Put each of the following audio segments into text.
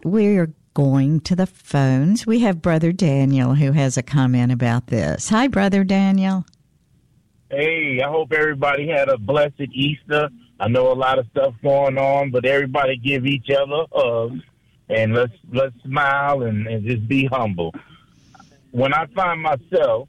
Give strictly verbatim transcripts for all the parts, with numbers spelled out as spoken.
we're going to the phones. We have Brother Daniel who has a comment about this. Hi, Brother Daniel. Hey, I hope everybody had a blessed Easter. I know a lot of stuff going on, but everybody give each other hugs, and let's let's smile and, and just be humble. When I find myself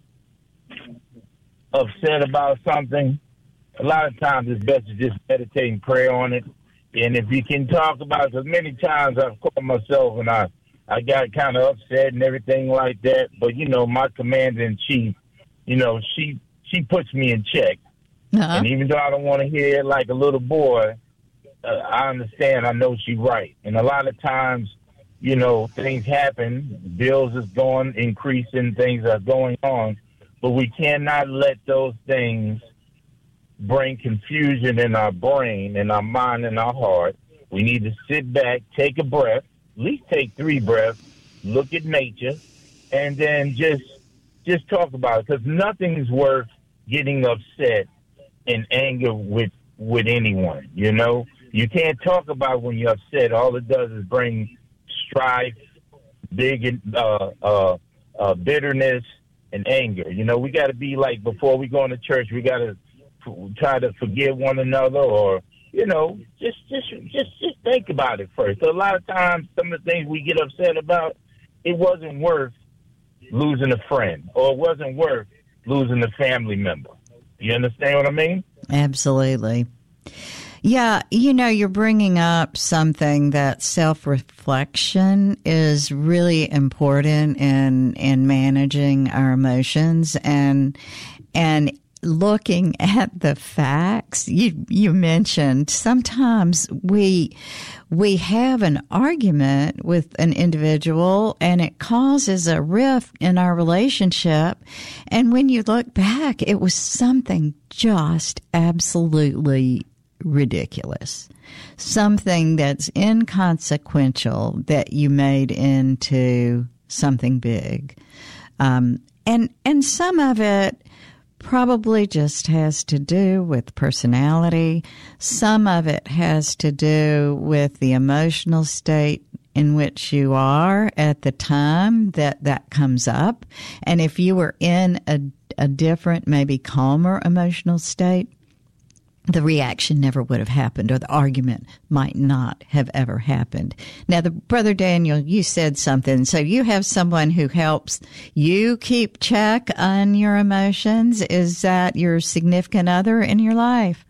upset about something, a lot of times it's best to just meditate and pray on it. And if you can talk about it, because many times I've caught myself and I, I got kind of upset and everything like that. But, you know, my commander-in-chief, you know, she she puts me in check. Uh-huh. And even though I don't want to hear it like a little boy, uh, I understand. I know she's right. And a lot of times, you know, things happen. Bills is going, increasing, things are going on. But we cannot let those things bring confusion in our brain, in our mind, and our heart. We need to sit back, take a breath, at least take three breaths, look at nature, and then just just talk about it. Because nothing's worth getting upset and anger with with anyone, you know? You can't talk about when you're upset. All it does is bring strife, big uh, uh, uh, bitterness, and anger. You know, we got to be like, before we go into church, we got to f- try to forgive one another, or, you know, just, just, just, just think about it first. So a lot of times, some of the things we get upset about, it wasn't worth losing a friend, or it wasn't worth losing a family member. You understand what I mean? Absolutely. Yeah, you know, you're bringing up something that self-reflection is really important in in managing our emotions, and and looking at the facts. You you mentioned sometimes we we have an argument with an individual and it causes a rift in our relationship, and when you look back, it was something just absolutely ridiculous, something that's inconsequential that you made into something big, um, and and some of it probably just has to do with personality. Some of it has to do with the emotional state in which you are at the time that that comes up, and if you were in a, a different, maybe calmer emotional state, the reaction never would have happened, or the argument might not have ever happened. Now, the Brother Daniel, you said something. So you have someone who helps you keep check on your emotions. Is that your significant other in your life?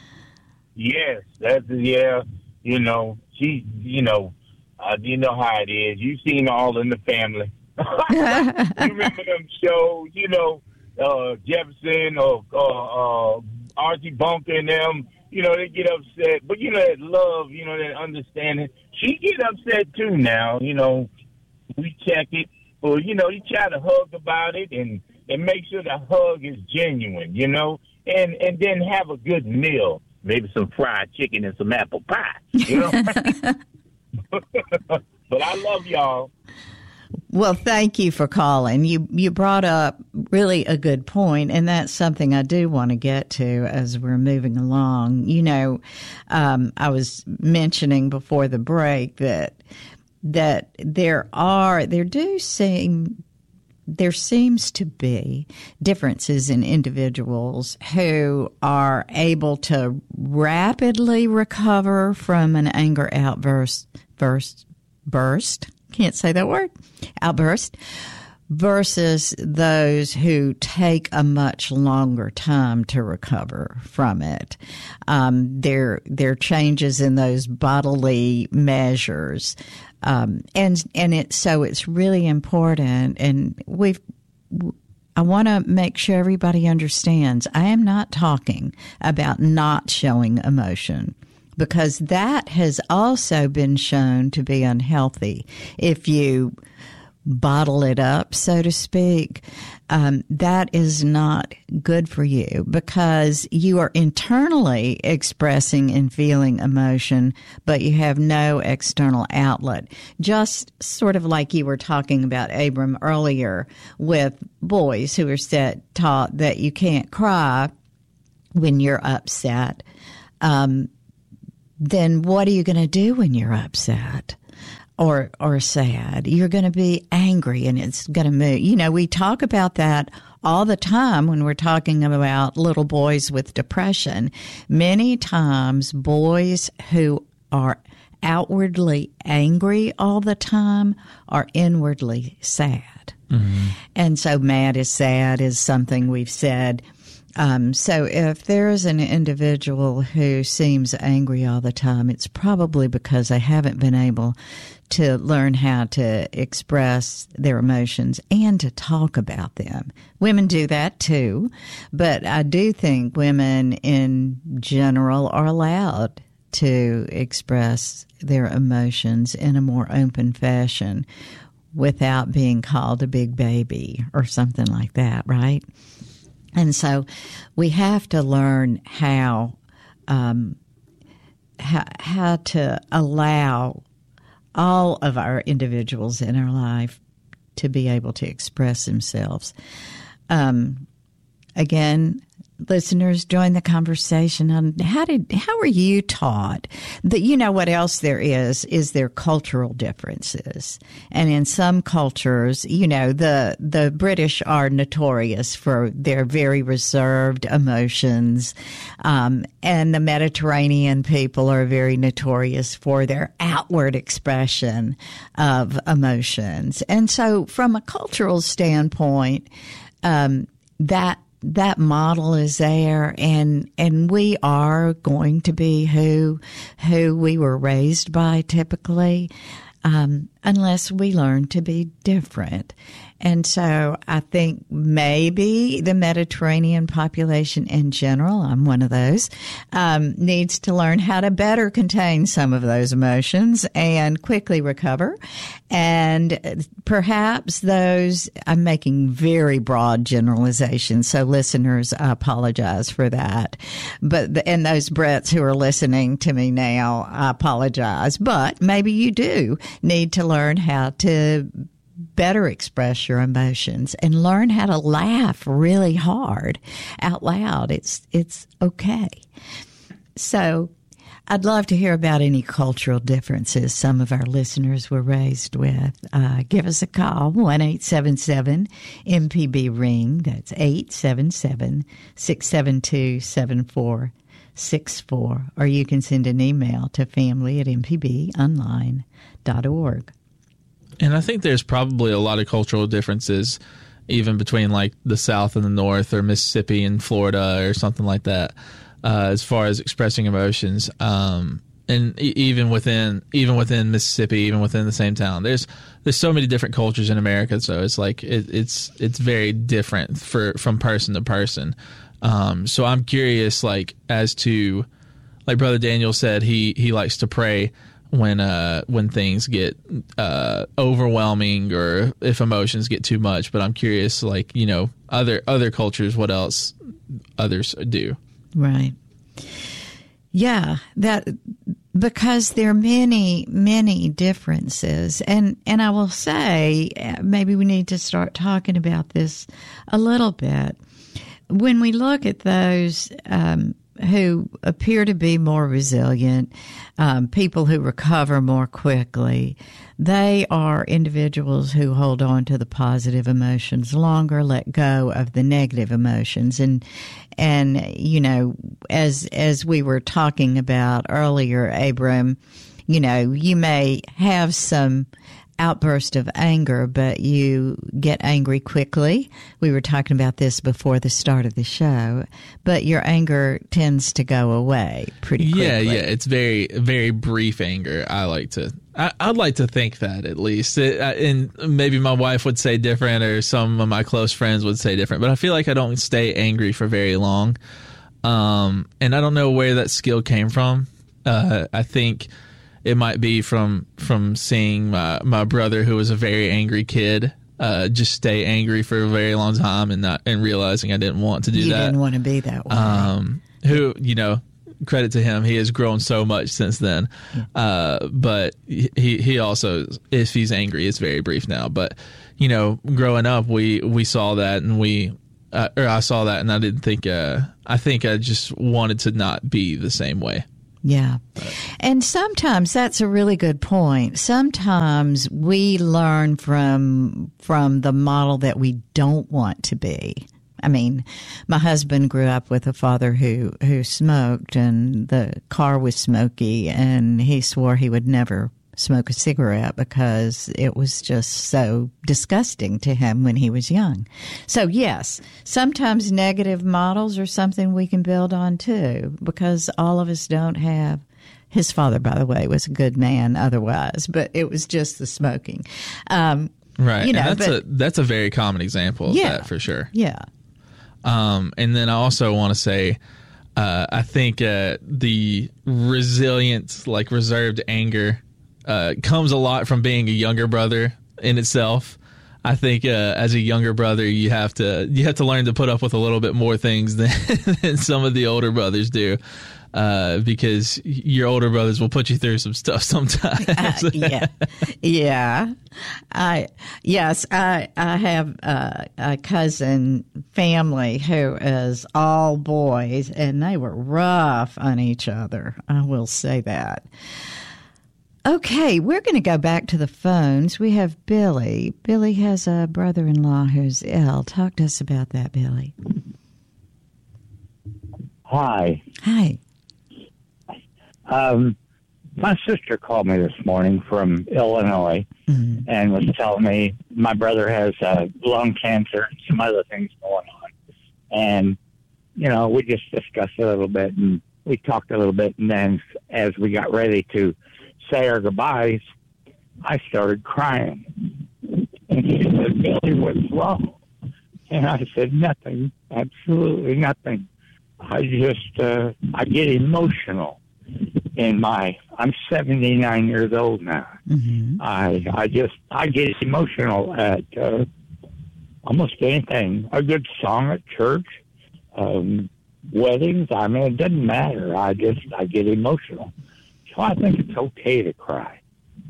Yes, that's, yeah, you know, she, you know, uh, you know how it is. You've seen All in the Family. You remember them shows, you know, uh, Jefferson or uh, uh, Archie Bunker and them, you know, they get upset. But, you know, that love, you know, that understanding. She get upset, too, now. You know, we check it. Or, you know, you try to hug about it and, and make sure the hug is genuine, you know, and, and then have a good meal. Maybe some fried chicken and some apple pie, you know. But I love y'all. Well, thank you for calling. You you brought up really a good point, and that's something I do want to get to as we're moving along. You know, um, I was mentioning before the break that that there are there do seem there seems to be differences in individuals who are able to rapidly recover from an anger outburst burst burst. Can't say that word, outburst, versus those who take a much longer time to recover from it. Um, there, there are changes in those bodily measures. Um, and, and it, so it's really important. And we've, I want to make sure everybody understands, I am not talking about not showing emotion, because that has also been shown to be unhealthy. If you bottle it up, so to speak, um, that is not good for you, because you are internally expressing and feeling emotion, but you have no external outlet. Just sort of like you were talking about, Abram, earlier with boys who are set, taught that you can't cry when you're upset. Um, then what are you going to do when you're upset? or or sad. You're going to be angry, and it's going to move. You know, we talk about that all the time when we're talking about little boys with depression. Many times, boys who are outwardly angry all the time are inwardly sad. Mm-hmm. And so mad is sad is something we've said. Um, so if there's an individual who seems angry all the time, it's probably because they haven't been able to learn how to express their emotions and to talk about them. Women do that too, but I do think women in general are allowed to express their emotions in a more open fashion without being called a big baby or something like that, right? And so we have to learn how, um, how, how to allow all of our individuals in our life to be able to express themselves. Um, again, listeners, join the conversation on how did how were you taught that? You know what else there is is there cultural differences, and in some cultures, you know, the the British are notorious for their very reserved emotions, um, and the Mediterranean people are very notorious for their outward expression of emotions. And so, from a cultural standpoint, um, that. That model is there, and and we are going to be who who we were raised by typically, um, unless we learn to be different. And so I think maybe the Mediterranean population in general, I'm one of those, um, needs to learn how to better contain some of those emotions and quickly recover. And perhaps those, I'm making very broad generalizations, so listeners, I apologize for that. But, the, and those Brits who are listening to me now, I apologize. But maybe you do need to learn how to better express your emotions and learn how to laugh really hard out loud. It's it's okay. So I'd love to hear about any cultural differences some of our listeners were raised with. Uh, give us a call, one eight seven seven M P B ring. That's eight seven seven, six seven two, seven four six four. Or you can send an email to family at m p b online dot org. And I think there's probably a lot of cultural differences even between like the South and the North, or Mississippi and Florida, or something like that, uh, as far as expressing emotions. Um, and e- even within even within Mississippi, even within the same town, there's there's so many different cultures in America. So it's like it, it's it's very different for from person to person. Um, so I'm curious, like as to, like Brother Daniel said, he he likes to pray when uh when things get uh overwhelming, or if emotions get too much. But I'm curious, like, you know, other other cultures, what else others do. Right. Yeah, that because there are many, many differences. And and I will say, maybe we need to start talking about this a little bit. When we look at those um who appear to be more resilient, um, people who recover more quickly, they are individuals who hold on to the positive emotions longer, let go of the negative emotions. And, and, you know, as, as we were talking about earlier, Abram, you know, you may have some outburst of anger, but you get angry quickly. We were talking about this before the start of the show, but your anger tends to go away pretty quickly. Yeah, yeah, it's very, very brief anger. I like to, I, I'd like to think that at least, it, and maybe my wife would say different, or some of my close friends would say different, but I feel like I don't stay angry for very long. Um, and I don't know where that skill came from. Uh, I think it might be from from seeing my, my brother, who was a very angry kid, uh, just stay angry for a very long time, and not and realizing I didn't want to do you that. You didn't want to be that way. Um, who, you know, credit to him, he has grown so much since then. Yeah. Uh, but he he also, if he's angry, it's very brief now. But, you know, growing up, we, we saw that, and we uh, or I saw that, and I didn't think. Uh, I think I just wanted to not be the same way. Yeah. And sometimes that's a really good point. Sometimes we learn from from the model that we don't want to be. I mean, my husband grew up with a father who, who smoked, and the car was smoky, and he swore he would never smoke a cigarette because it was just so disgusting to him when he was young. So yes, sometimes negative models are something we can build on too, because all of us don't have. His father, by the way, was a good man otherwise, but it was just the smoking. Um, right. You know, and that's but, a that's a very common example of yeah, that for sure. Yeah. Um, and then I also want to say, uh, I think uh, the resilient, like reserved anger uh, comes a lot from being a younger brother in itself. I think uh, as a younger brother, you have to you have to learn to put up with a little bit more things than, than some of the older brothers do, uh, because your older brothers will put you through some stuff sometimes. uh, yeah, yeah. I yes, I I have uh, a cousin family who is all boys, and they were rough on each other. I will say that. Okay, we're going to go back to the phones. We have Billy. Billy has a brother-in-law who's ill. Talk to us about that, Billy. Hi. Hi. Um, my sister called me this morning from Illinois mm-hmm. and was telling me my brother has uh, lung cancer and some other things going on. And, you know, we just discussed it a little bit, and we talked a little bit, and then as we got ready to say our goodbyes, I started crying. And she said, Billy, what's wrong? And I said, nothing, absolutely nothing. I just, uh, I get emotional in my, I'm seventy-nine years old now. Mm-hmm. I, I just, I get emotional at uh, almost anything. A good song at church, um, weddings, I mean, it doesn't matter. I just, I get emotional. So I think it's okay to cry.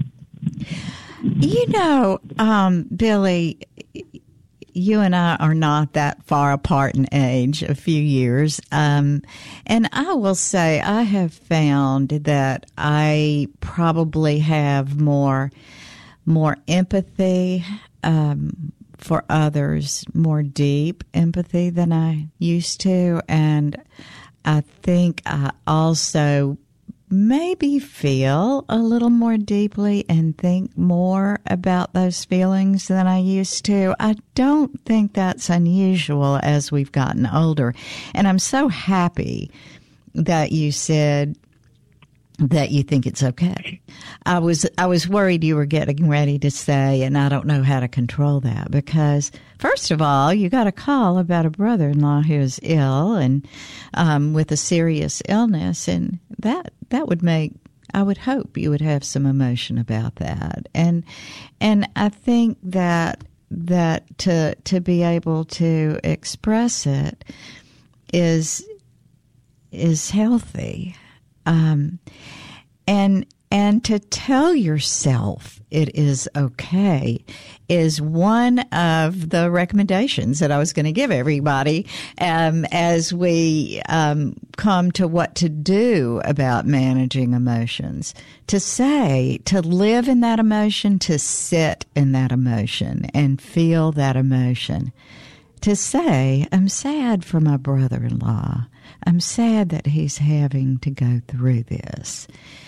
You know, um, Billy, you and I are not that far apart in age, a few years. Um, and I will say I have found that I probably have more, more empathy, um, for others, more deep empathy than I used to. And I think I also maybe feel a little more deeply and think more about those feelings than I used to. I don't think that's unusual as we've gotten older. And I'm so happy that you said that you think it's okay. I was I was worried you were getting ready to say, and I don't know how to control that, because first of all, you got a call about a brother-in-law who's ill and um, with a serious illness, and that that would make, I would hope you would have some emotion about that. And and I think that that to to be able to express it is is healthy. Um, and, and to tell yourself it is okay is one of the recommendations that I was going to give everybody, um, as we, um, come to what to do about managing emotions. To say, to live in that emotion, to sit in that emotion and feel that emotion. To say, I'm sad for my brother-in-law. I'm sad that he's having to go through this.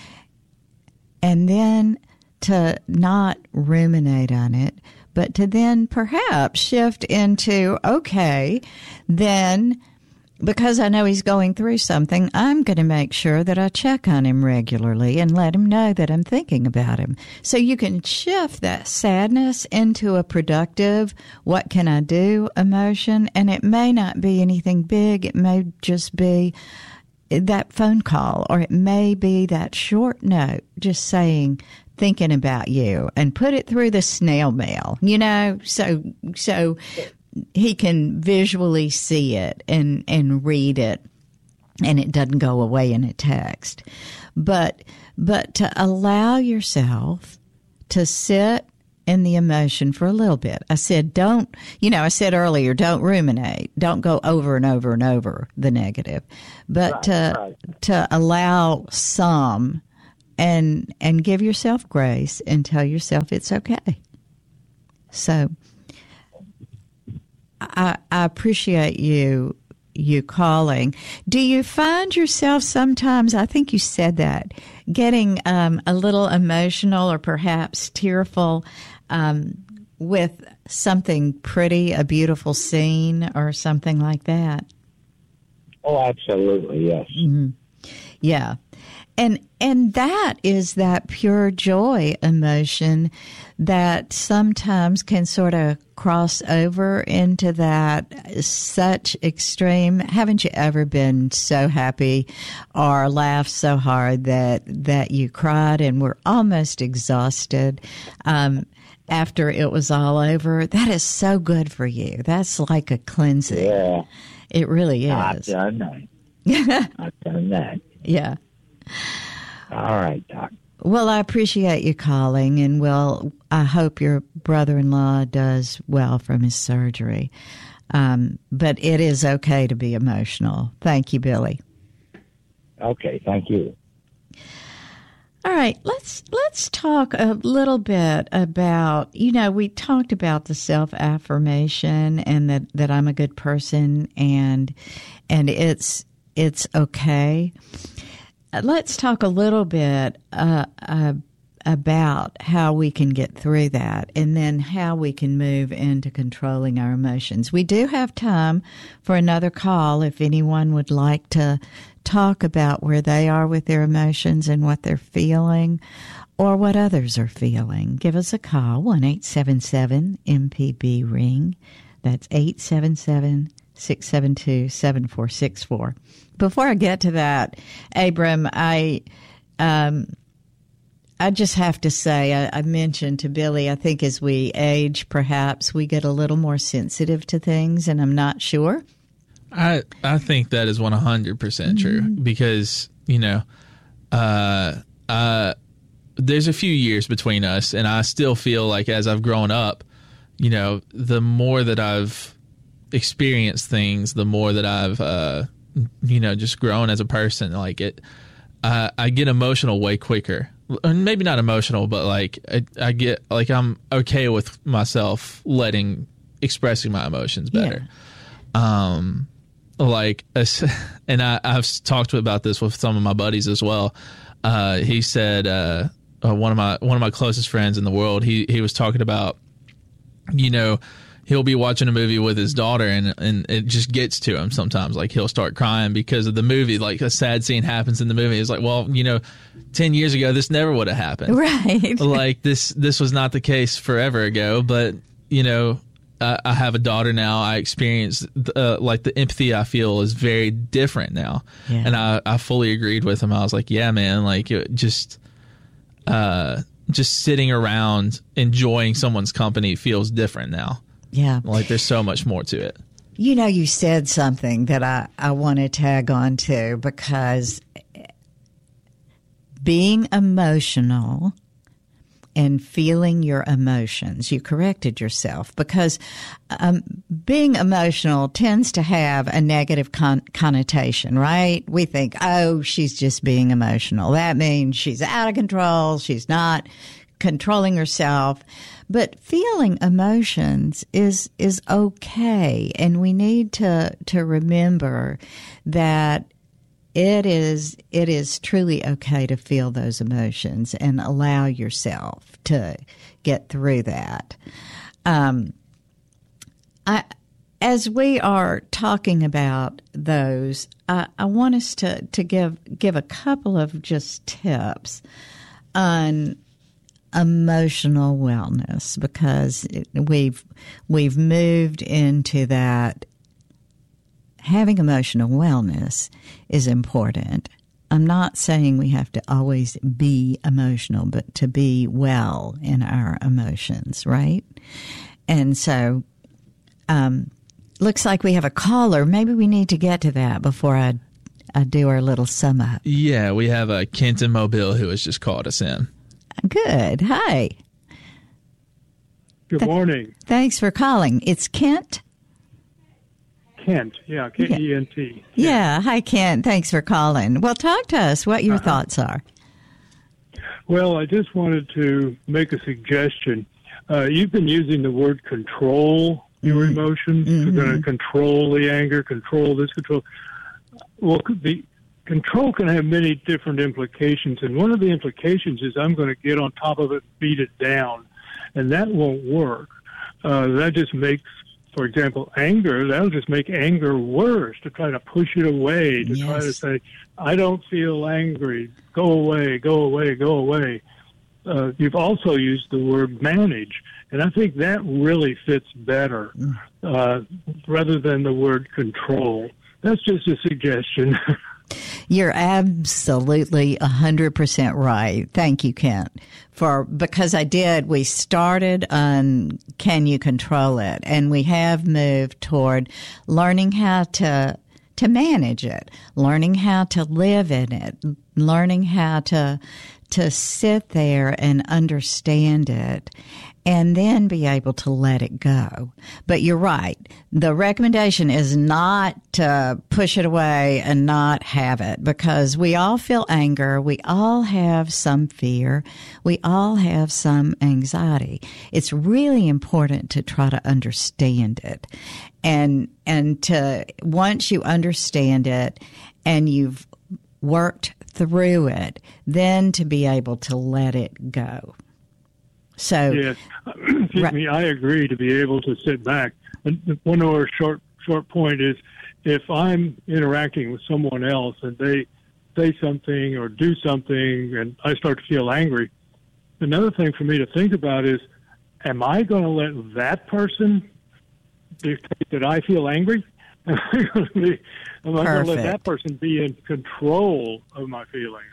And then to not ruminate on it, but to then perhaps shift into, okay, then because I know he's going through something, I'm going to make sure that I check on him regularly and let him know that I'm thinking about him. So you can shift that sadness into a productive, what can I do emotion? And it may not be anything big. It may just be that phone call, or it may be that short note just saying, thinking about you, and put it through the snail mail, you know, so, so he can visually see it and, and read it, and it doesn't go away in a text. But, but to allow yourself to sit in the emotion for a little bit. I said, don't, you know, I said earlier, don't ruminate. Don't go over and over and over the negative, but Right, to, right. to allow some and, and give yourself grace and tell yourself it's okay. So I, I appreciate you you calling. Do you find yourself sometimes, I think you said that, getting um, a little emotional or perhaps tearful um, with something pretty, a beautiful scene or something like that? Oh, absolutely, yes. Mm-hmm. Yeah. And and that is that pure joy emotion that sometimes can sort of cross over into that such extreme. Haven't you ever been so happy or laughed so hard that that you cried and were almost exhausted um, after it was all over? That is so good for you. That's like a cleansing. Yeah. It really I've is. done that. I've done that. Yeah. All right, Doc. Well, I appreciate you calling, and well, I hope your brother-in-law does well from his surgery. Um, but it is okay to be emotional. Thank you, Billy. Okay, thank you. All right, let's let's talk a little bit about, you know, we talked about the self-affirmation and that, that I'm a good person and and it's it's okay. Let's talk a little bit uh, uh, about how we can get through that and then how we can move into controlling our emotions. We do have time for another call if anyone would like to talk about where they are with their emotions and what they're feeling or what others are feeling. Give us a call, one eight seven seven M P B ring. That's eight seven seven, six seven two, seven four six four. Before I get to that, Abram, I um, I just have to say, I, I mentioned to Billy, I think as we age, perhaps we get a little more sensitive to things, and I'm not sure. I I think that is one hundred percent true mm-hmm. because, you know, uh, uh, there's a few years between us, and I still feel like as I've grown up, you know, the more that I've experienced things, the more that I've, uh, you know, just grown as a person. Like it, uh, I get emotional way quicker. Maybe not emotional, but like I, I get like I'm okay with myself letting expressing my emotions better. Yeah. Um, like, and I, I've talked about this with some of my buddies as well. Uh, he said, uh, uh, one of my one of my closest friends in the world. He he was talking about, you know, he'll be watching a movie with his daughter and, and it just gets to him sometimes. Like he'll start crying because of the movie. Like a sad scene happens in the movie. It's like, well, you know, ten years ago, this never would have happened. Right. Like this, this was not the case forever ago, but you know, I, I have a daughter now. I experience uh, like the empathy I feel is very different now. Yeah. And I, I fully agreed with him. I was like, yeah, man, like it just, uh, just sitting around enjoying someone's company feels different now. Yeah. Like there's so much more to it. You know, you said something that I, I want to tag on to because being emotional and feeling your emotions, you corrected yourself because um, being emotional tends to have a negative con- connotation, right? We think, oh, she's just being emotional. That means she's out of control. She's not controlling herself. But feeling emotions is is okay, and we need to to remember that it is it is truly okay to feel those emotions and allow yourself to get through that. Um, I, as we are talking about those, I, I want us to to give give a couple of just tips on emotional wellness because it, we've we've moved into that. Having emotional wellness is important. I'm not saying we have to always be emotional, but to be well in our emotions, right? And so, um, looks like we have a caller. Maybe we need to get to that before I, I do our little sum up. Yeah, we have a Kent in Mobile who has just called us in. Good. Hi. Good Th- morning. Thanks for calling. It's Kent. Kent, yeah, K E N T. Yeah. yeah, hi, Kent. Thanks for calling. Well, talk to us what your uh-huh. thoughts are. Well, I just wanted to make a suggestion. Uh, you've been using the word control your mm-hmm. emotions. Mm-hmm. You're going to control the anger, control this, control. Well, the control can have many different implications, and one of the implications is I'm going to get on top of it, beat it down, and that won't work. Uh, that just makes, for example, anger, that'll just make anger worse, to try to push it away, to yes. try to say, I don't feel angry, go away, go away, go away. Uh, you've also used the word manage, and I think that really fits better uh, rather than the word control. That's just a suggestion. You're absolutely one hundred percent right. Thank you, Kent. For because I did, we started on can you control it, and we have moved toward learning how to to manage it, learning how to live in it, learning how to to sit there and understand it, and then be able to let it go. But you're right. The recommendation is not to push it away and not have it, because we all feel anger. We all have some fear. We all have some anxiety. It's really important to try to understand it. And, and to, once you understand it and you've worked through it, then to be able to let it go. So, yes, excuse right. me, I agree to be able to sit back. And one more short short point is, if I'm interacting with someone else and they say something or do something and I start to feel angry, another thing for me to think about is, am I going to let that person dictate that I feel angry? Am I going to, be, am I going to let that person be in control of my feelings?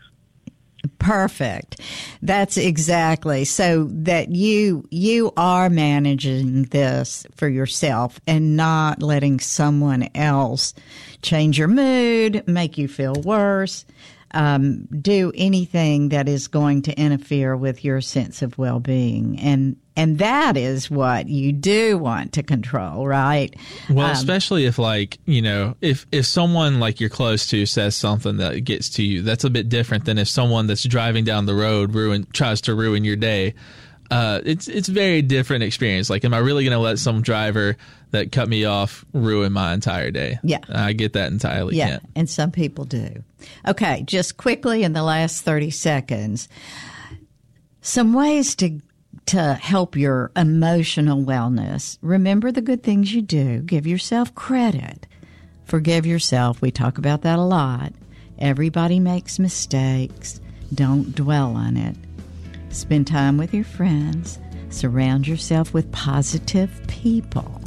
Perfect. That's exactly so that you you are managing this for yourself and not letting someone else change your mood, make you feel worse, um, do anything that is going to interfere with your sense of well-being. And and that is what you do want to control, right? Well, um, especially if, like, you know, if, if someone like you're close to says something that gets to you, that's a bit different than if someone that's driving down the road ruin tries to ruin your day. Uh, it's it's very different experience. Like, am I really going to let some driver that cut me off ruin my entire day? Yeah. I get that entirely. Yeah, Can't. And some people do. Okay, just quickly in the last thirty seconds, some ways to to help your emotional wellness. Remember the good things you do. Give yourself credit. Forgive yourself. We talk about that a lot. Everybody makes mistakes. Don't dwell on it. Spend time with your friends. Surround yourself with positive people.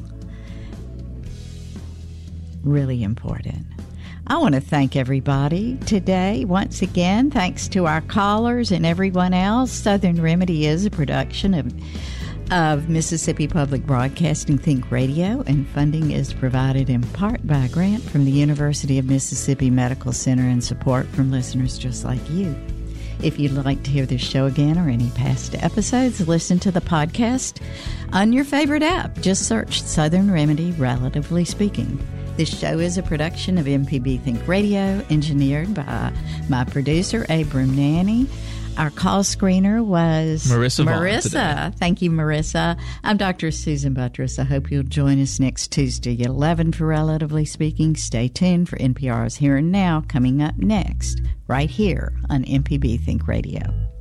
Really important. I want to thank everybody today. Once again, thanks to our callers and everyone else. Southern Remedy is a production of, of Mississippi Public Broadcasting Think Radio, and funding is provided in part by a grant from the University of Mississippi Medical Center and support from listeners just like you. If you'd like to hear this show again or any past episodes, listen to the podcast on your favorite app. Just search Southern Remedy, Relatively Speaking. This show is a production of M P B Think Radio, engineered by my producer, Abram Nanny. Our call screener was Marissa. Marissa. Thank you, Marissa. I'm Doctor Susan Buttress. I hope you'll join us next Tuesday at eleven for Relatively Speaking. Stay tuned for N P R's Here and Now coming up next, right here on M P B Think Radio.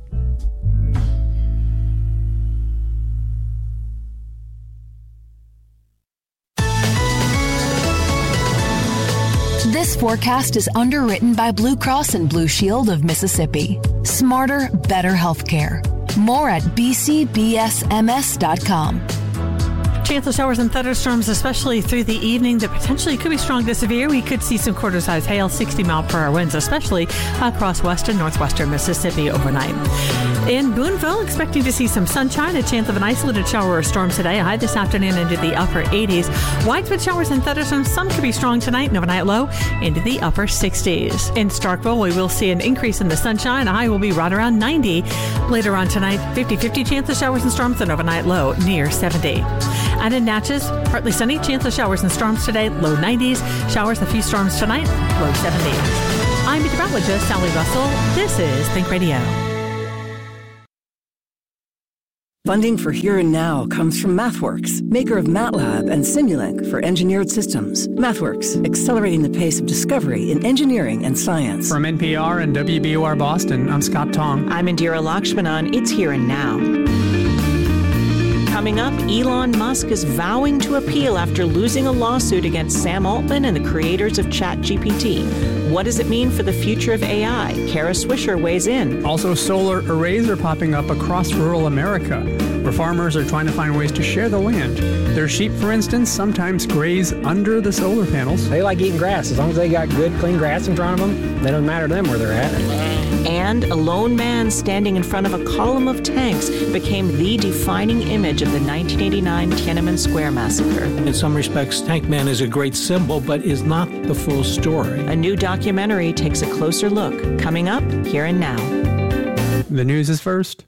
This forecast is underwritten by Blue Cross and Blue Shield of Mississippi. Smarter, better healthcare. More at b c b s m s dot com. Chance of showers and thunderstorms, especially through the evening, that potentially could be strong to severe. We could see some quarter-size hail, sixty mile per hour winds, especially across western, northwestern Mississippi overnight. In Boonville, expecting to see some sunshine, a chance of an isolated shower or storm today. A high this afternoon into the upper eighties. Widespread showers and thunderstorms, some could be strong tonight, and overnight low into the upper sixties. In Starkville, we will see an increase in the sunshine. A high will be right around ninety. Later on tonight, fifty-fifty chance of showers and storms, and overnight low near seventy. And in Natchez, partly sunny, chance of showers and storms today, low nineties. Showers, a few storms tonight, low seventies. I'm meteorologist Sally Russell. This is Think Radio. Funding for Here and Now comes from MathWorks, maker of MATLAB and Simulink for engineered systems. MathWorks, accelerating the pace of discovery in engineering and science. From N P R and W B O R Boston, I'm Scott Tong. I'm Indira Lakshmanan. It's Here and Now. Coming up, Elon Musk is vowing to appeal after losing a lawsuit against Sam Altman and the creators of ChatGPT. What does it mean for the future of A I? Kara Swisher weighs in. Also, solar arrays are popping up across rural America, where farmers are trying to find ways to share the land. Their sheep, for instance, sometimes graze under the solar panels. They like eating grass. As long as they got good, clean grass in front of them, it doesn't matter to them where they're at. And a lone man standing in front of a column of tanks became the defining image of the nineteen eighty-nine Tiananmen Square massacre. In some respects, Tank Man is a great symbol, but is not the full story. A new documentary takes a closer look. Coming up, Here and Now. The news is first.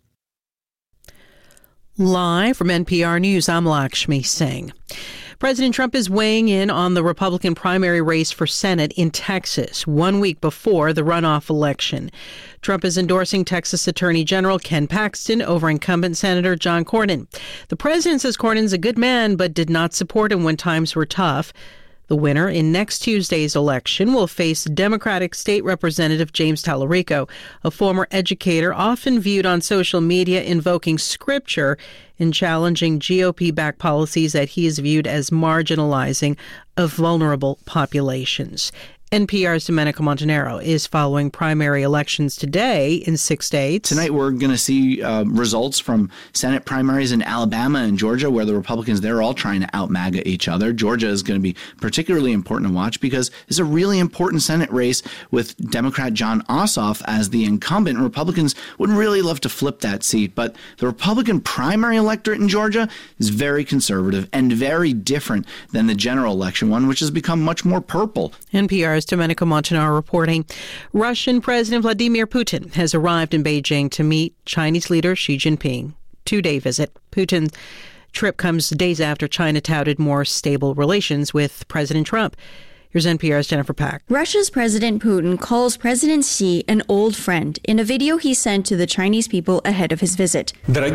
Live from N P R News, I'm Lakshmi Singh. President Trump is weighing in on the Republican primary race for Senate in Texas, one week before the runoff election. Trump is endorsing Texas Attorney General Ken Paxton over incumbent Senator John Cornyn. The president says Cornyn's a good man, but did not support him when times were tough. The winner in next Tuesday's election will face Democratic State Representative James Tallarico, a former educator often viewed on social media invoking scripture and challenging G O P-backed policies that he is viewed as marginalizing of vulnerable populations. N P R's Domenico Montanaro is following primary elections today in six states. Tonight we're going to see uh, results from Senate primaries in Alabama and Georgia, where the Republicans, they're all trying to out-MAGA each other. Georgia is going to be particularly important to watch because it's a really important Senate race with Democrat Jon Ossoff as the incumbent. Republicans would really love to flip that seat, but the Republican primary electorate in Georgia is very conservative and very different than the general election one, which has become much more purple. N P R's Domenico Montanaro reporting. Russian President Vladimir Putin has arrived in Beijing to meet Chinese leader Xi Jinping. Two-day visit. Putin's trip comes days after China touted more stable relations with President Trump. Here's N P R's Jennifer Pack. Russia's President Putin calls President Xi an old friend in a video he sent to the Chinese people ahead of his visit.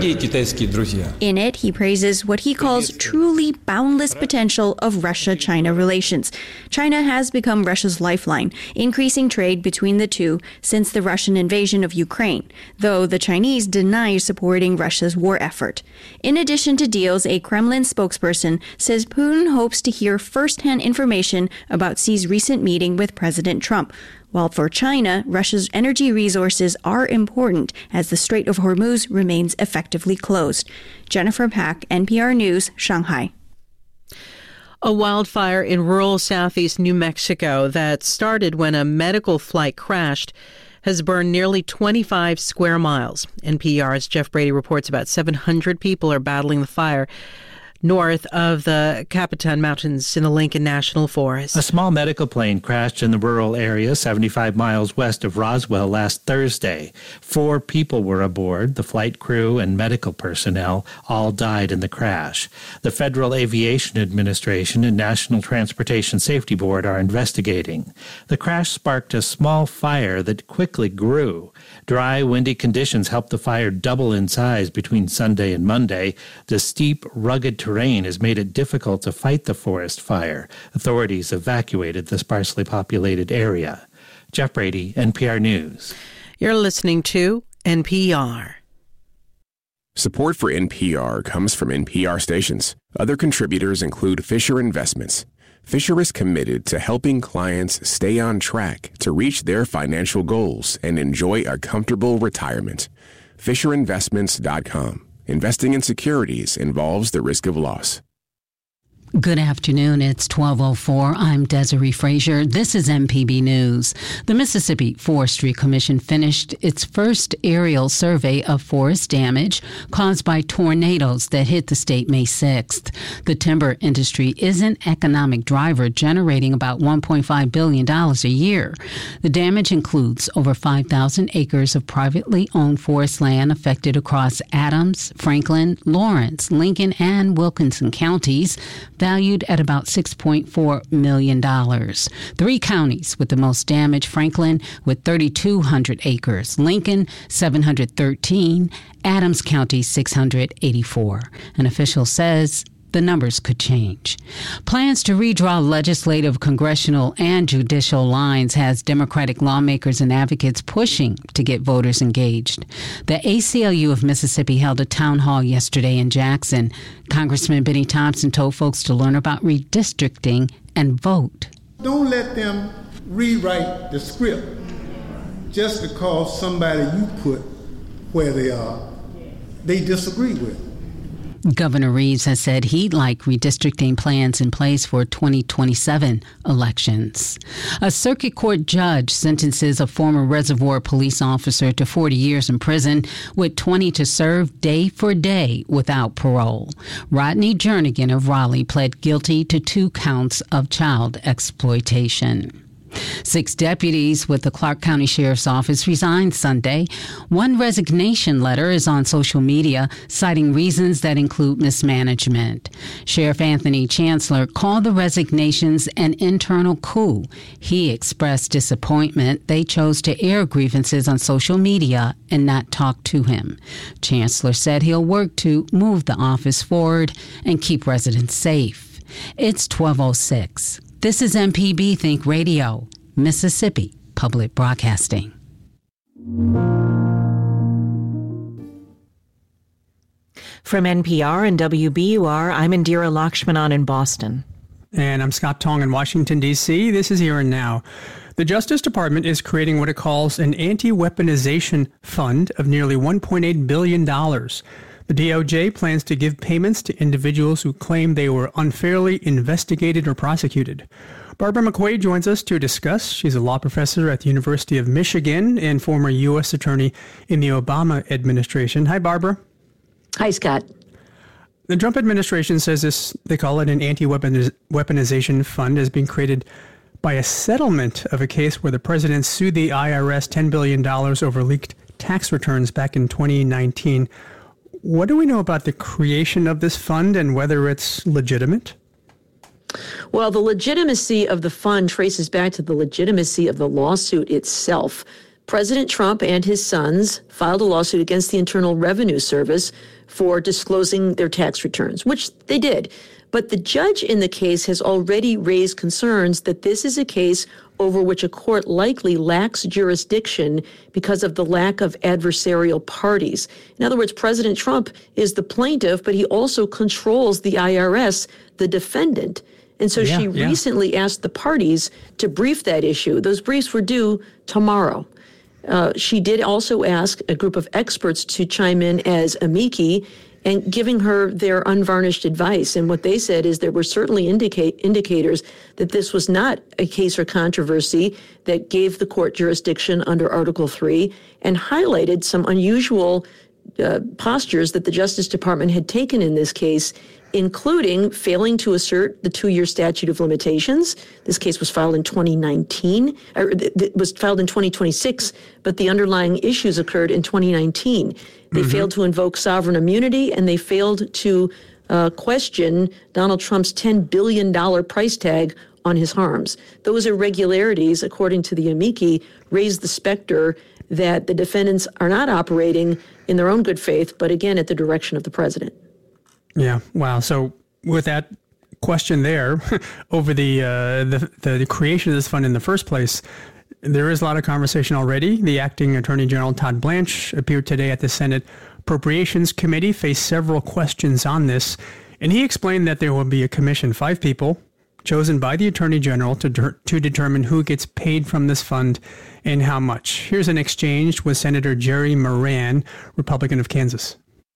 In it, he praises what he calls truly boundless potential of Russia-China relations. China has become Russia's lifeline, increasing trade between the two since the Russian invasion of Ukraine, though the Chinese deny supporting Russia's war effort. In addition to deals, a Kremlin spokesperson says Putin hopes to hear first-hand information about Xi's recent meeting with President Trump. While for China, Russia's energy resources are important as the Strait of Hormuz remains effectively closed. Jennifer Pack, N P R News, Shanghai. A wildfire in rural southeast New Mexico that started when a medical flight crashed has burned nearly twenty-five square miles. N P R's Jeff Brady reports about seven hundred people are battling the fire north of the Capitan Mountains in the Lincoln National Forest. A small medical plane crashed in the rural area seventy-five miles west of Roswell last Thursday. Four people were aboard. The flight crew and medical personnel all died in the crash. The Federal Aviation Administration and National Transportation Safety Board are investigating. The crash sparked a small fire that quickly grew. Dry, windy conditions helped the fire double in size between Sunday and Monday. The steep, rugged terrain has made it difficult to fight the forest fire. Authorities evacuated the sparsely populated area. Jeff Brady, N P R News. You're listening to N P R. Support for N P R comes from N P R stations. Other contributors include Fisher Investments. Fisher is committed to helping clients stay on track to reach their financial goals and enjoy a comfortable retirement. Fisher Investments dot com. Investing in securities involves the risk of loss. Good afternoon. It's twelve oh four. I'm Desiree Frazier. This is M P B News. The Mississippi Forestry Commission finished its first aerial survey of forest damage caused by tornadoes that hit the state May sixth. The timber industry is an economic driver, generating about one point five billion dollars a year. The damage includes over five thousand acres of privately owned forest land affected across Adams, Franklin, Lawrence, Lincoln, and Wilkinson counties, valued at about six point four million dollars. Three counties with the most damage: Franklin with three thousand two hundred acres, Lincoln seven hundred thirteen, Adams County six hundred eighty-four. An official says the numbers could change. Plans to redraw legislative, congressional, and judicial lines has Democratic lawmakers and advocates pushing to get voters engaged. The A C L U of Mississippi held a town hall yesterday in Jackson. Congressman Benny Thompson told folks to learn about redistricting and vote. Don't let them rewrite the script just because somebody you put where they are, they disagree with. Governor Reeves has said he'd like redistricting plans in place for twenty twenty-seven elections. A circuit court judge sentences a former Reservoir police officer to forty years in prison with twenty to serve day for day without parole. Rodney Jernigan of Raleigh pled guilty to two counts of child exploitation. Six deputies with the Clark County Sheriff's Office resigned Sunday. One resignation letter is on social media, citing reasons that include mismanagement. Sheriff Anthony Chancellor called the resignations an internal coup. He expressed disappointment they chose to air grievances on social media and not talk to him. Chancellor said he'll work to move the office forward and keep residents safe. It's twelve oh six. This is M P B Think Radio, Mississippi Public Broadcasting. From N P R and W B U R, I'm Indira Lakshmanan in Boston. And I'm Scott Tong in Washington, D C. This is Here and Now. The Justice Department is creating what it calls an anti-weaponization fund of nearly one point eight billion dollars. The D O J plans to give payments to individuals who claim they were unfairly investigated or prosecuted. Barbara McQuaid joins us to discuss. She's a law professor at the University of Michigan and former U S attorney in the Obama administration. Hi, Barbara. Hi, Scott. The Trump administration says this, they call it an anti-weaponization fund, has been created by a settlement of a case where the president sued the I R S ten billion dollars over leaked tax returns back in twenty nineteen. What do we know about the creation of this fund and whether it's legitimate? Well, the legitimacy of the fund traces back to the legitimacy of the lawsuit itself. President Trump and his sons filed a lawsuit against the Internal Revenue Service for disclosing their tax returns, which they did. But the judge in the case has already raised concerns that this is a case over which a court likely lacks jurisdiction because of the lack of adversarial parties. In other words, President Trump is the plaintiff, but he also controls the I R S, the defendant. And so yeah, she yeah. recently asked the parties to brief that issue. Those briefs were due tomorrow. Uh, she did also ask a group of experts to chime in as amici and giving her their unvarnished advice. And what they said is there were certainly indicate indicators that this was not a case or controversy that gave the court jurisdiction under Article three, and highlighted some unusual uh, postures that the Justice Department had taken in this case, including failing to assert the two-year statute of limitations. This case was filed in twenty nineteen, or it was filed in twenty twenty-six, but the underlying issues occurred in twenty nineteen. They mm-hmm. failed to invoke sovereign immunity, and they failed to uh, question Donald Trump's ten billion dollars price tag on his harms. Those irregularities, according to the amici, raise the specter that the defendants are not operating in their own good faith, but again, at the direction of the president. Yeah. Wow. So with that question there over the, uh, the, the the creation of this fund in the first place, there is a lot of conversation already. The acting Attorney General Todd Blanche appeared today at the Senate Appropriations Committee, faced several questions on this, and he explained that there will be a commission, five people, chosen by the Attorney General to de- to determine who gets paid from this fund and how much. Here's an exchange with Senator Jerry Moran, Republican of Kansas.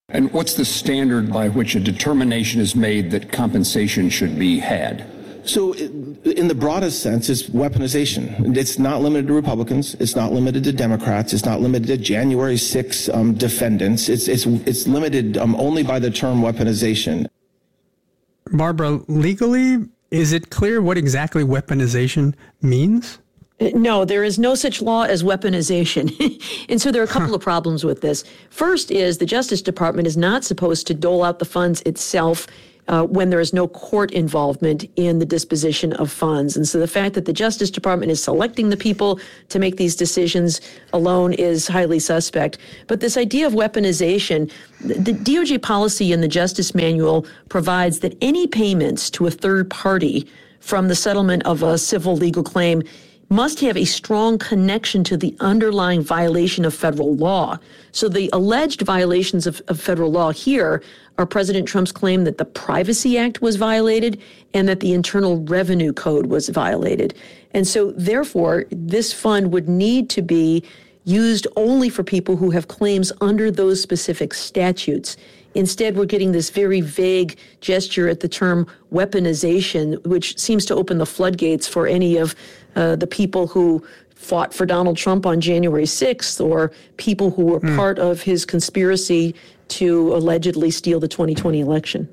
And what's the standard by which a determination is made that compensation should be had? So in the broadest sense, it's weaponization. It's not limited to Republicans. It's not limited to Democrats. It's not limited to January sixth um, defendants. It's, it's, it's limited um, only by the term weaponization. Barbara, legally, is it clear what exactly weaponization means? No, there is no such law as weaponization. And so there are a couple huh. of problems with this. First is the Justice Department is not supposed to dole out the funds itself uh, when there is no court involvement in the disposition of funds. And so the fact that the Justice Department is selecting the people to make these decisions alone is highly suspect. But this idea of weaponization, the D O J policy in the Justice Manual provides that any payments to a third party from the settlement of a civil legal claim must have a strong connection to the underlying violation of federal law. So the alleged violations of, of federal law here are President Trump's claim that the Privacy Act was violated and that the Internal Revenue Code was violated. And so therefore, this fund would need to be used only for people who have claims under those specific statutes. Instead, we're getting this very vague gesture at the term weaponization, which seems to open the floodgates for any of uh, the people who fought for Donald Trump on January sixth or people who were mm. part of his conspiracy to allegedly steal the twenty twenty election.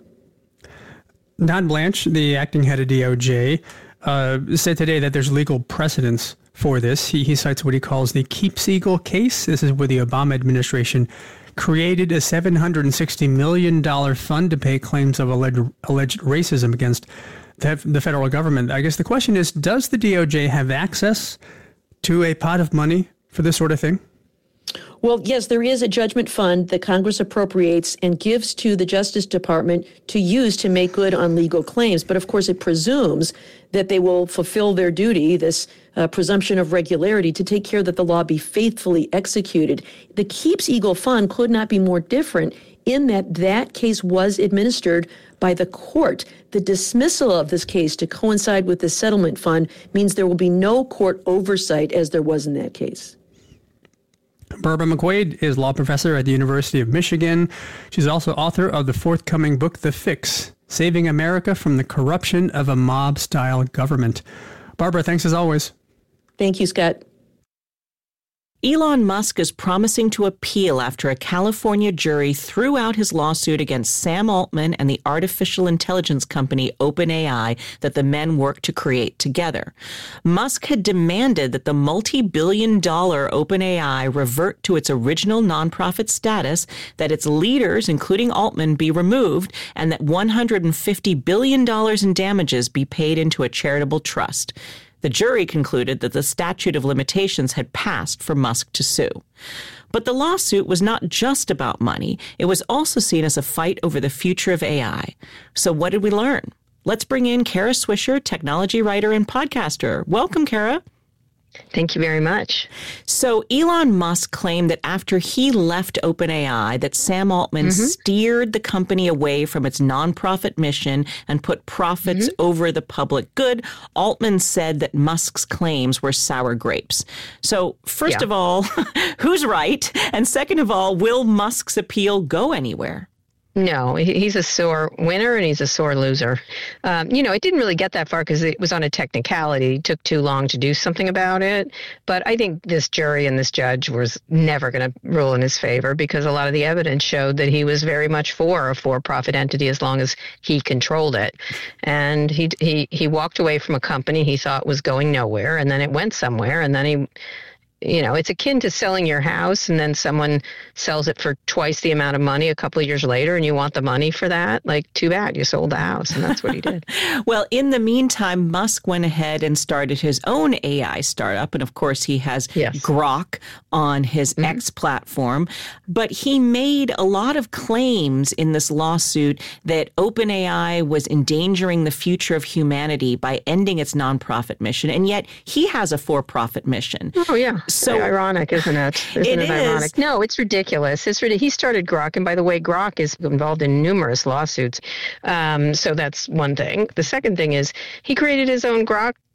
Don Blanche, the acting head of D O J, uh, said today that there's legal precedence for this. He, he cites what he calls the Keeps Eagle case. This is where the Obama administration created a seven hundred sixty million dollars fund to pay claims of alleged, alleged racism against the, the federal government. I guess the question is, does the D O J have access to a pot of money for this sort of thing? Well, yes, there is a judgment fund that Congress appropriates and gives to the Justice Department to use to make good on legal claims. But of course, it presumes that they will fulfill their duty, this uh, presumption of regularity, to take care that the law be faithfully executed. The Keeps Eagle Fund could not be more different in that that case was administered by the court. The dismissal of this case to coincide with the settlement fund means there will be no court oversight as there was in that case. Barbara McQuaid is law professor at the University of Michigan. She's also author of the forthcoming book, The Fix, Saving America from the Corruption of a Mob-Style Government. Barbara, thanks as always. Thank you, Scott. Elon Musk is promising to appeal after a California jury threw out his lawsuit against Sam Altman and the artificial intelligence company OpenAI that the men worked to create together. Musk had demanded that the multi-billion dollar OpenAI revert to its original nonprofit status, that its leaders, including Altman, be removed, and that one hundred fifty billion dollars in damages be paid into a charitable trust. The jury concluded that the statute of limitations had passed for Musk to sue. But the lawsuit was not just about money. It was also seen as a fight over the future of A I. So what did we learn? Let's bring in Kara Swisher, technology writer and podcaster. Welcome, Kara. Thank you very much. So Elon Musk claimed that after he left OpenAI, that Sam Altman mm-hmm. steered the company away from its nonprofit mission and put profits mm-hmm. over the public good. Altman said that Musk's claims were sour grapes. So first yeah. of all, who's right? And second of all, will Musk's appeal go anywhere? No, he's a sore winner and he's a sore loser. Um, you know, it didn't really get that far because it was on a technicality. It took too long to do something about it. But I think this jury and this judge was never going to rule in his favor because a lot of the evidence showed that he was very much for a for-profit entity as long as he controlled it. And he he he walked away from a company he thought was going nowhere, and then it went somewhere, and then he... You know, it's akin to selling your house and then someone sells it for twice the amount of money a couple of years later and you want the money for that. Like, too bad, you sold the house. And that's what he did. Well, in the meantime, Musk went ahead and started his own A I startup. And of course, he has yes. Grok on his mm-hmm. X platform. But he made a lot of claims in this lawsuit that OpenAI was endangering the future of humanity by ending its nonprofit mission. And yet he has a for-profit mission. Oh, yeah. So ironic, isn't it? Isn't it, it is. ironic? No, it's ridiculous. It's ridiculous. He started Grok, and by the way, Grok is involved in numerous lawsuits. Um, so that's one thing. The second thing is he created his own Grok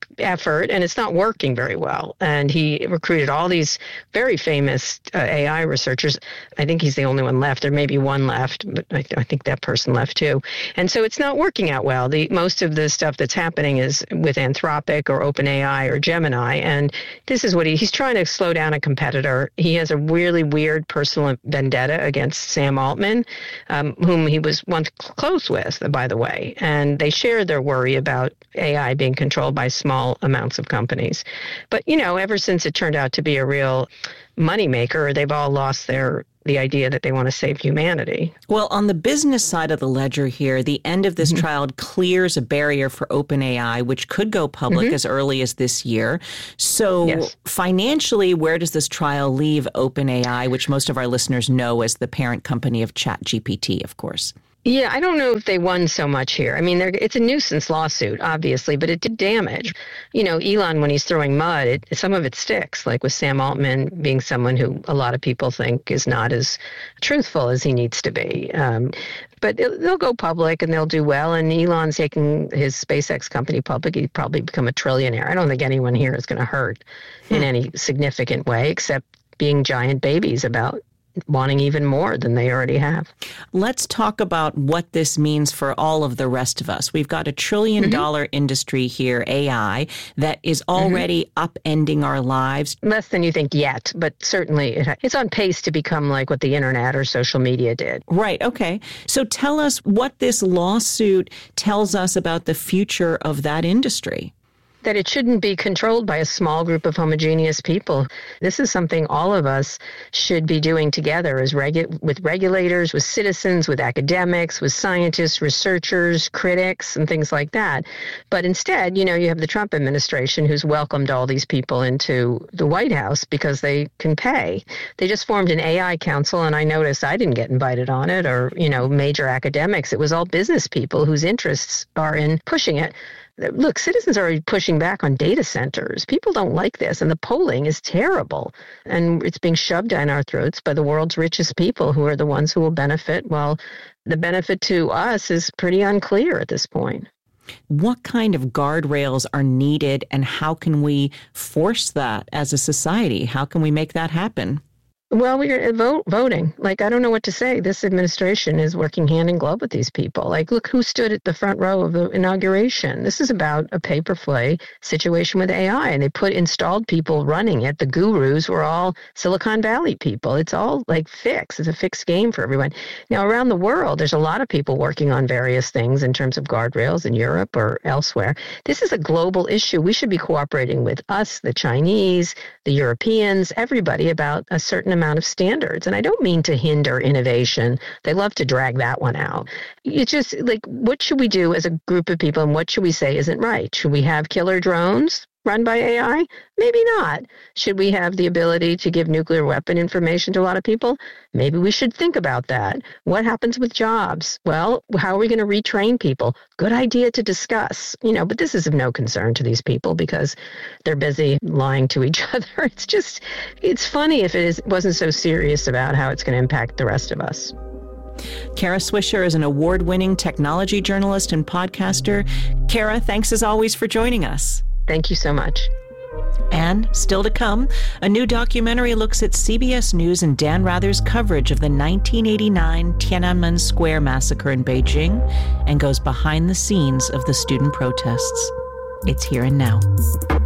effort, and it's not working very well. And he recruited all these very famous uh, A I researchers. I think he's the only one left. There may be one left, but I, I think that person left too. And so it's not working out well. The most of the stuff that's happening is with Anthropic or OpenAI or Gemini. And this is what he, he's trying to slow down a competitor. He has a really weird personal vendetta against Sam Altman, um, whom he was once close with, by the way. And they shared their worry about A I being controlled by small amounts of companies. But, you know, ever since it turned out to be a real moneymaker, they've all lost their the idea that they want to save humanity. Well, on the business side of the ledger here, the end of this mm-hmm. trial clears a barrier for OpenAI, which could go public mm-hmm. as early as this year. So yes. financially, where does this trial leave OpenAI, which most of our listeners know as the parent company of ChatGPT, of course? Yeah, I don't know if they won so much here. I mean, it's a nuisance lawsuit, obviously, but it did damage. You know, Elon, when he's throwing mud, it, some of it sticks, like with Sam Altman being someone who a lot of people think is not as truthful as he needs to be. Um, but it, they'll go public and they'll do well. And Elon's taking his SpaceX company public. He'd probably become a trillionaire. I don't think anyone here is going to hurt hmm. in any significant way, except being giant babies about wanting even more than they already have. Let's talk about what this means for all of the rest of us. We've got a trillion mm-hmm. dollar industry here, A I, that is already mm-hmm. upending our lives. Less than you think yet, but certainly it, it's on pace to become like what the internet or social media did. Right. Okay. So tell us what this lawsuit tells us about the future of that industry. That it shouldn't be controlled by a small group of homogeneous people. This is something all of us should be doing together as regu- with regulators, with citizens, with academics, with scientists, researchers, critics, and things like that. But instead, you know, you have the Trump administration who's welcomed all these people into the White House because they can pay. They just formed an A I council, and I noticed I didn't get invited on it, or, you know, major academics. It was all business people whose interests are in pushing it. Look, citizens are pushing back on data centers. People don't like this, and the polling is terrible. And it's being shoved down our throats by the world's richest people, who are the ones who will benefit, while the benefit to us is pretty unclear at this point. What kind of guardrails are needed, and how can we force that as a society? How can we make that happen? Well, we're vote, voting. Like, I don't know what to say. This administration is working hand in glove with these people. Like, look who stood at the front row of the inauguration. This is about a pay-per-play situation with A I, and they put installed people running it. The gurus were all Silicon Valley people. It's all like fixed. It's a fixed game for everyone. Now, around the world, there's a lot of people working on various things in terms of guardrails in Europe or elsewhere. This is a global issue. We should be cooperating with us, the Chinese, the Europeans, everybody about a certain amount of standards. And I don't mean to hinder innovation. They love to drag that one out. It's just like, what should we do as a group of people, and what should we say isn't right? Should we have killer drones run by A I? Maybe not. Should we have the ability to give nuclear weapon information to a lot of people? Maybe we should think about that. What happens with jobs? Well, how are we going to retrain people? Good idea to discuss, you know, but this is of no concern to these people because they're busy lying to each other. It's just, it's funny if it is, wasn't so serious about how it's going to impact the rest of us. Kara Swisher is an award-winning technology journalist and podcaster. Kara, thanks as always for joining us. Thank you so much. And still to come, a new documentary looks at C B S News and Dan Rather's coverage of the nineteen eighty-nine Tiananmen Square massacre in Beijing and goes behind the scenes of the student protests. It's Here and Now.